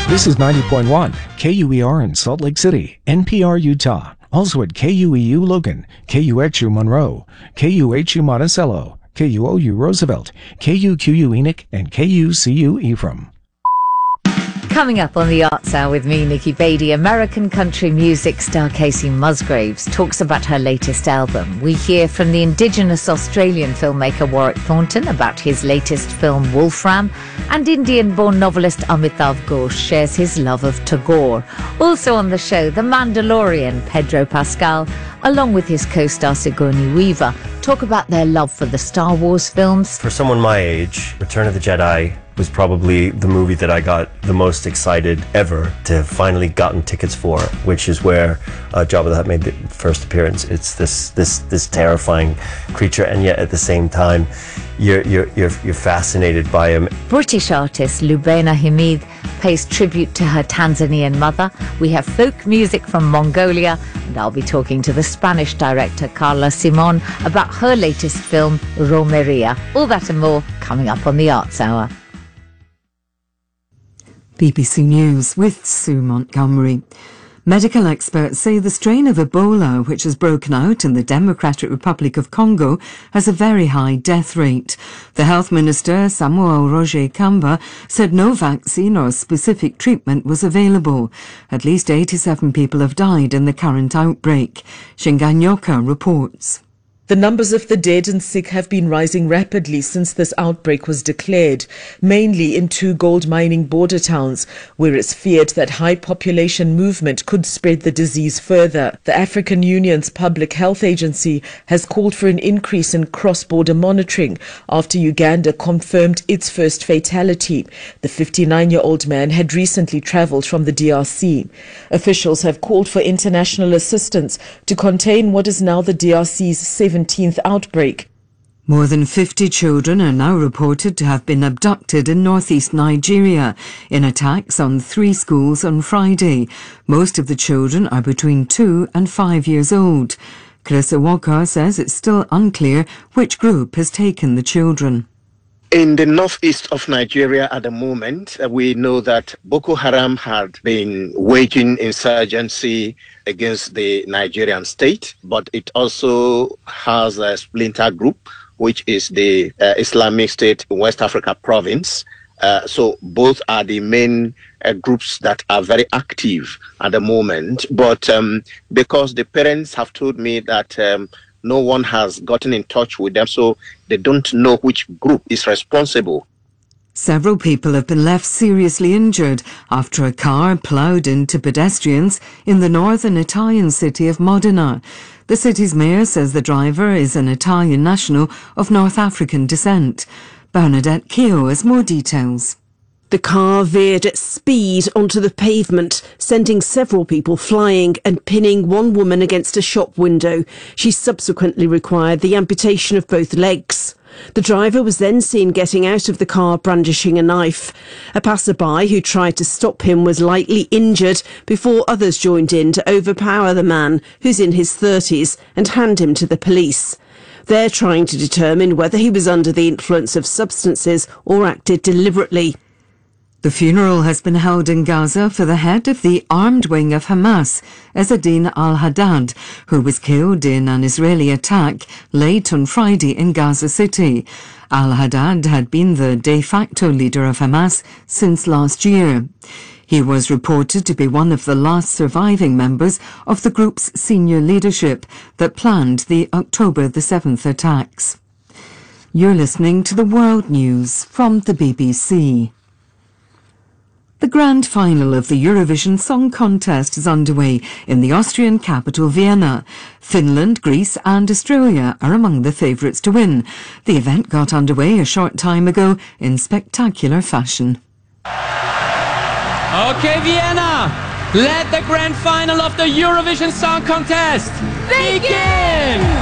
This is 90.1 KUER in Salt Lake City, NPR Utah. Also at KUEU Logan, KUXU Monroe, KUHU Monticello, KUOU Roosevelt, KUQU Enoch, and KUCU Ephraim. Coming up on the Arts Hour with me, Nikki Beatty, American country music star Casey Musgraves talks about her latest album. We hear from the Indigenous Australian filmmaker Warwick Thornton about his latest film Wolfram, and Indian-born novelist Amitav Ghosh shares his love of Tagore. Also on the show, the Mandalorian Pedro Pascal, along with his co-star Sigourney Weaver, talk about their love for the Star Wars films. For someone my age, Return of the Jedi was probably the movie that I got the most excited ever to have finally gotten tickets for, which is where Jabba the Hutt made the first appearance. It's this terrifying creature, and yet at the same time, you're fascinated by him. British artist Lubena Hamid pays tribute to her Tanzanian mother. We have folk music from Mongolia, and I'll be talking to the Spanish director Carla Simon about her latest film Romeria. All that and more coming up on the Arts Hour. BBC News with Sue Montgomery. Medical experts say the strain of Ebola, which has broken out in the Democratic Republic of Congo, has a very high death rate. The Health Minister, Samuel Roger Kamba, said no vaccine or specific treatment was available. At least 87 people have died in the current outbreak. Shinganyoka reports. The numbers of the dead and sick have been rising rapidly since this outbreak was declared, mainly in two gold mining border towns, where it's feared that high population movement could spread the disease further. The African Union's Public Health Agency has called for an increase in cross-border monitoring after Uganda confirmed its first fatality. The 59-year-old man had recently travelled from the DRC. Officials have called for international assistance to contain what is now the DRC's 17th outbreak. More than 50 children are now reported to have been abducted in northeast Nigeria in attacks on 3 schools on Friday. Most of the children are between 2 and 5 years old. Chris Walker says it's still unclear which group has taken the children. In the northeast of Nigeria at the moment, we know that Boko Haram had been waging insurgency against the Nigerian state, but it also has a splinter group, which is the Islamic State West Africa province. So both are the main groups that are very active at the moment. But because the parents have told me that no one has gotten in touch with them, so they don't know which group is responsible. Several people have been left seriously injured after a car ploughed into pedestrians in the northern Italian city of Modena. The city's mayor says the driver is an Italian national of North African descent. Bernadette Keogh has more details. The car veered at speed onto the pavement, sending several people flying and pinning one woman against a shop window. She subsequently required the amputation of both legs. The driver was then seen getting out of the car brandishing a knife. A passerby who tried to stop him was lightly injured before others joined in to overpower the man, who's in his 30s, and hand him to the police. They're trying to determine whether he was under the influence of substances or acted deliberately. The funeral has been held in Gaza for the head of the armed wing of Hamas, Ezzeddin al-Haddad, who was killed in an Israeli attack late on Friday in Gaza City. Al-Haddad had been the de facto leader of Hamas since last year. He was reported to be one of the last surviving members of the group's senior leadership that planned the October the 7th attacks. You're listening to the World News from the BBC. The grand final of the Eurovision Song Contest is underway in the Austrian capital Vienna. Finland, Greece and Australia are among the favourites to win. The event got underway a short time ago in spectacular fashion. Okay, Vienna, let the grand final of the Eurovision Song Contest begin!